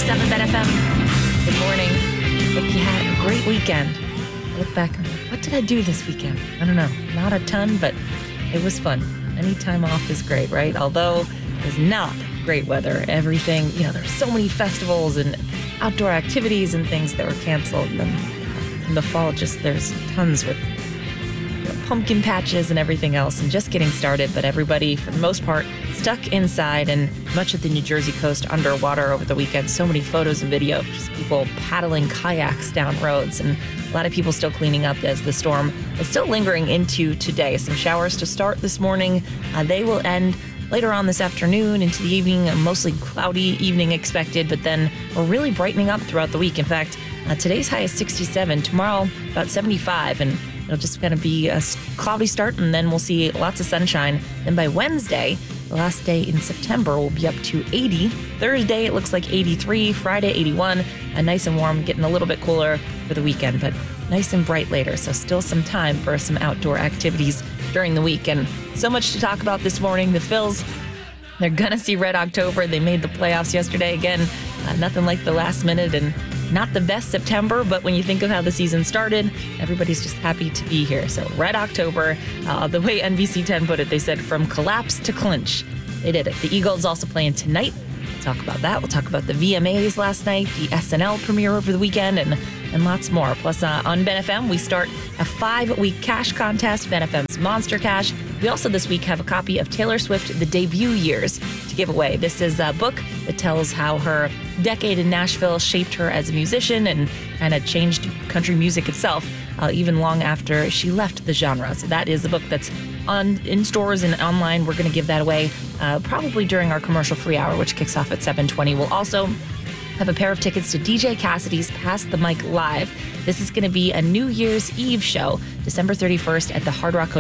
101.7 Bet FM. Good morning. Hope you had a great weekend. I look back and I'm like, what did I do this weekend? I don't know. Not a ton, but it was fun. Any time off is great, right? Although it was not great weather. Everything, there's so many festivals and outdoor activities and things that were canceled. And then in the fall, there's tons with pumpkin patches and everything else and just getting started. But everybody, for the most part, stuck inside and much of the New Jersey coast underwater over the weekend. So many photos and videos, just people paddling kayaks down roads and a lot of people still cleaning up as the storm is still lingering into today. Some showers to start this morning. They will end later on this afternoon into the evening, a mostly cloudy evening expected, but then we're really brightening up throughout the week. In fact, today's high is 67, tomorrow about 75, and it'll just kind of be a cloudy start, and then we'll see lots of sunshine. Then by Wednesday, the last day in September, we'll be up to 80. Thursday, it looks like 83. Friday, 81. And nice and warm, getting a little bit cooler for the weekend, but nice and bright later. So still some time for some outdoor activities during the week. And so much to talk about this morning. The Phils, they're going to see Red October. They made the playoffs yesterday. Again, nothing like the last minute and not the best September, but when you think of how the season started, everybody's just happy to be here. So Red October, the way NBC 10 put it, they said from collapse to clinch. They did it. The Eagles also playing tonight. We'll talk about that. We'll talk about the VMAs last night, the SNL premiere over the weekend, and lots more. Plus, on Ben FM, we start a 5-week cash contest, Ben FM's Monster Cash. We also this week have a copy of Taylor Swift, The Debut Years, to give away. This is a book that tells how her decade in Nashville shaped her as a musician and kind of changed country music itself, even long after she left the genre. So that is the book that's in stores and online. We're going to give that away probably during our commercial-free hour, which kicks off at 7:20. We'll also have a pair of tickets to DJ Cassidy's Pass the Mic Live. This is going to be a New Year's Eve show, December 31st at the Hard Rock Hotel